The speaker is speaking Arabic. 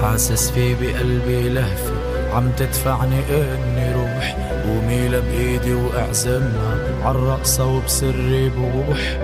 حاسس في بقلبي لهفة عم تدفعني اني روح. قومي لبايدي واعزمها عالرقصة وبسري بوح.